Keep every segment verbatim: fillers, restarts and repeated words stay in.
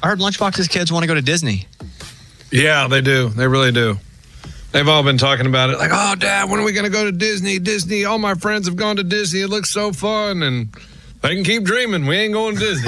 I heard Lunchbox's kids want to go to Disney. Yeah, they do. They really do. They've all been talking about it. Like, oh, Dad, when are we going to go to Disney? Disney, all my friends have gone to Disney. It looks so fun. And they can keep dreaming. We ain't going to Disney.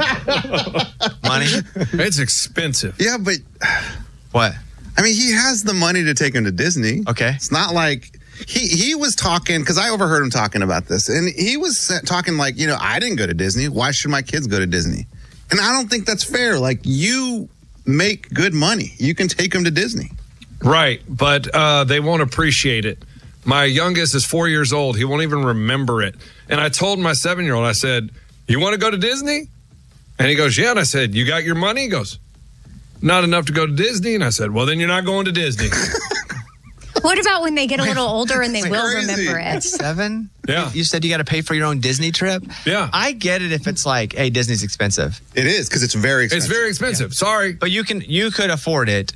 Money? It's expensive. Yeah, but... What? I mean, he has the money to take him to Disney. Okay. It's not like... He he was talking, because I overheard him talking about this, and he was talking like, you know, I didn't go to Disney. Why should my kids go to Disney? And I don't think that's fair. Like, you make good money. You can take them to Disney. Right, but uh, they won't appreciate it. My youngest is four years old. He won't even remember it. And I told my seven-year-old, I said, you want to go to Disney? And he goes, yeah. And I said, you got your money? He goes, not enough to go to Disney. And I said, well, then you're not going to Disney. What about when they get a little older and they That's will crazy. remember it? At seven? Yeah. You said you got to pay for your own Disney trip? Yeah. I get it if it's like, hey, Disney's expensive. It is, because it's very It's expensive. very expensive. Sorry. But you can you could afford it.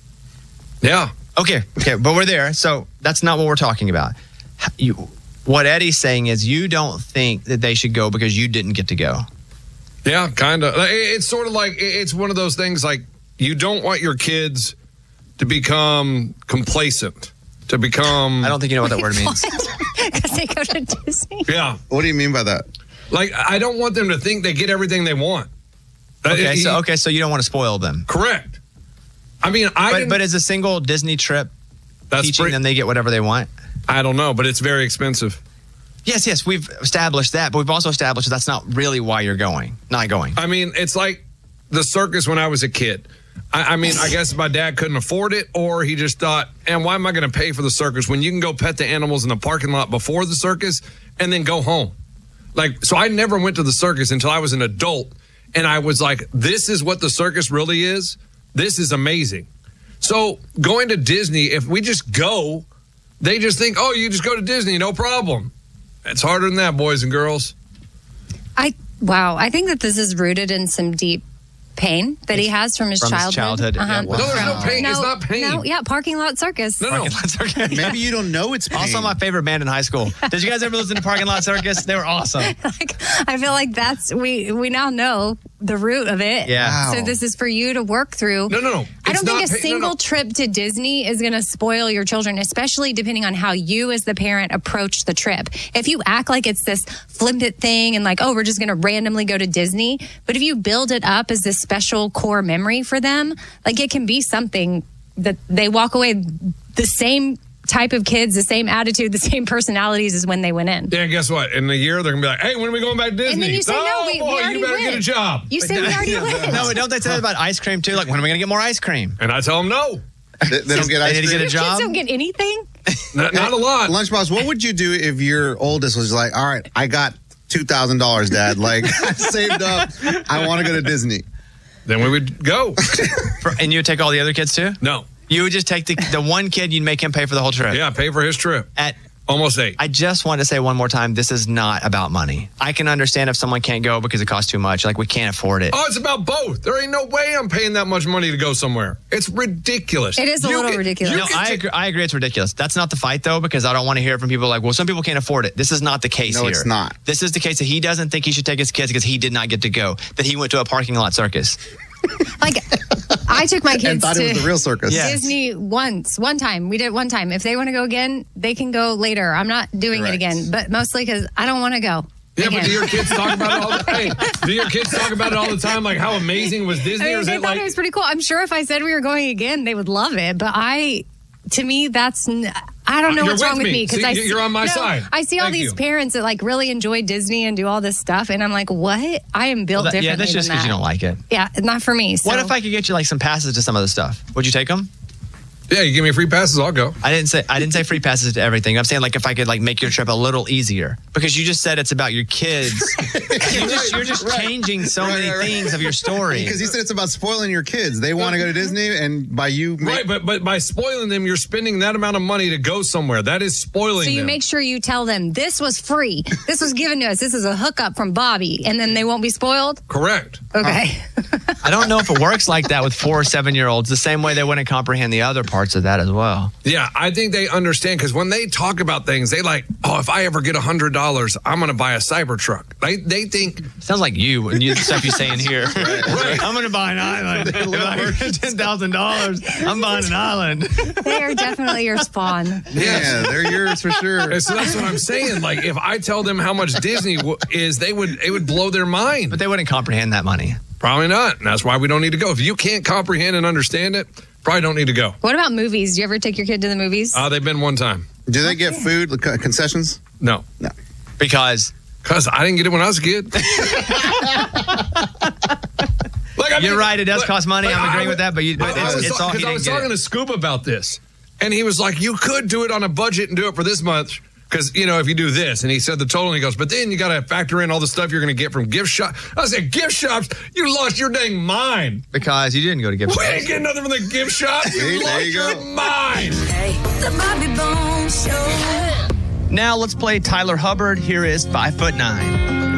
Yeah. Okay, okay, but we're there. So that's not what we're talking about. You, what Eddie's saying is you don't think that they should go because you didn't get to go. Yeah, kind of. It's sort of like, it's one of those things like you don't want your kids to become complacent, to become... I don't think you know what that word means. Because they go to Disney. Yeah. What do you mean by that? Like, I don't want them to think they get everything they want. Okay, Uh, so he- okay, so you don't want to spoil them. Correct. I mean, I But, didn't- but is a single Disney trip that's teaching pretty- them they get whatever they want? I don't know, but it's very expensive. Yes, yes, we've established that, but we've also established that that's not really why you're going, not going. I mean, it's like the circus when I was a kid. I, I mean, I guess my dad couldn't afford it, or he just thought, and why am I going to pay for the circus when you can go pet the animals in the parking lot before the circus and then go home? Like, so I never went to the circus until I was an adult, and I was like, this is what the circus really is? This is amazing. So going to Disney, if we just go, they just think, oh, you just go to Disney, no problem. It's harder than that, boys and girls. I wow. I think that this is rooted in some deep pain that he has from his From his childhood. childhood, yeah. No, there's no pain. It's not pain. No, yeah, parking lot circus. No, no. Parking Lot Circus. Maybe you don't know it's pain. Also my favorite band in high school. Did you guys ever listen to Parking Lot Circus? They were awesome. Like, I feel like that's we we now know the root of it. Yeah. Wow. So this is for you to work through. No, no, no. I It's don't think not a pain- no, single no. trip to Disney is going to spoil your children, especially depending on how you as the parent approach the trip. If you act like it's this flippant thing and like, oh, we're just going to randomly go to Disney. But if you build it up as this special core memory for them, like it can be something that they walk away the same type of kids, the same attitude, the same personalities as when they went in. Yeah, guess what? In a year, they're going to be like, hey, when are we going back to Disney? And then you say, oh, no, we, we boy, already you better went. get a job. You say we already went. No, don't they say that about ice cream too? Like, when are we going to get more ice cream? And I tell them no. They, they don't get They ice need to cream. get a Your job? kids don't get anything. Not, not a lot. Lunchbox, what would you do if your oldest was like, all right, I got two thousand dollars, Dad. Like, I saved up. I want to go to Disney. Then we would go. For, and you would take all the other kids too? No. You would just take the, the one kid, you'd make him pay for the whole trip. Yeah, pay for his trip. At Almost eight. I just want to say one more time, this is not about money. I can understand if someone can't go because it costs too much. Like, we can't afford it. Oh, it's about both. There ain't no way I'm paying that much money to go somewhere. It's ridiculous. It is a You little can- ridiculous. you No, can I ta- agree, I agree it's ridiculous. That's not the fight, though, because I don't want to hear it from people like, well, some people can't afford it. This is not the case No, here. it's not. This is the case that he doesn't think he should take his kids because he did not get to go, that he went to a parking lot circus. Like, I took my kids And thought to it was the real circus. Yeah. Disney once, one time. We did it one time. If they want to go again, they can go later. I'm not doing Correct. it again, but mostly because I don't want to go. Yeah, again. but do your kids talk about it all the hey, do your kids talk about it all the time? Like, how amazing was Disney? I or mean, is they it thought like it was pretty cool. I'm sure if I said we were going again, they would love it. But I, to me, that's n- I don't know You're what's with wrong with me. me because See, I you're on my no, side. I see all Thank these you. parents that like really enjoy Disney and do all this stuff, and I'm like, what? I am built Well, that- differently. yeah, that's just than because you that. don't like it. Yeah, not for me. So. What if I could get you like some passes to some of the stuff? Would you take them? yeah, you give me free passes, I'll go. I didn't say I didn't say free passes to everything. I'm saying like if I could like make your trip a little easier because you just said it's about your kids. you're just, you're just changing so Right, many right, right. things of your story. Because he said it's about spoiling your kids. They want to go to Disney, and by you... make- Right, but but by spoiling them, you're spending that amount of money to go somewhere. That is spoiling So you them. make sure you tell them this was free. This was given to us. This is a hookup from Bobby, and then they won't be spoiled. Correct. Okay. I don't know if it works like that with four or seven year olds, the same way they wouldn't comprehend the other parts of that as well. Yeah, I think they understand because when they talk about things, they like, oh, if I ever get one hundred dollars, I'm going to buy a Cybertruck. They, they think. Sounds like you and you, the stuff you say in here. Right. I'm going to buy an island. If I get ten thousand dollars, I'm buying an island. They are definitely your spawn. Yeah, they're yours for sure. And so that's what I'm saying. Like, if I tell them how much Disney w- is, they would it would blow their mind. But they wouldn't comprehend that money. Probably not. And that's why we don't need to go. If you can't comprehend and understand it, probably don't need to go. What about movies? Do you ever take your kid to the movies? Uh, they've been one time. Do they get food con- concessions? No. No. Because Because I didn't get it when I was a kid. Like, I you're mean, right, it does like- cost money. like, I'm I agreeing was- with that, but, you, but I it's, was, it's all he Because I didn't was get talking it. to Scoop about this, and he was like, you could do it on a budget and do it for this month. Because, you know, if you do this, and he said the total, and he goes, but then you got to factor in all the stuff you're going to get from gift shop. I said, gift shops? You lost your dang mind. Because you didn't go to gift We shops. ain't getting nothing from the gift shop. You See, there lost you your go. mind. The Bobby Bones Show. Now let's play Tyler Hubbard. Here is Five Foot Nine.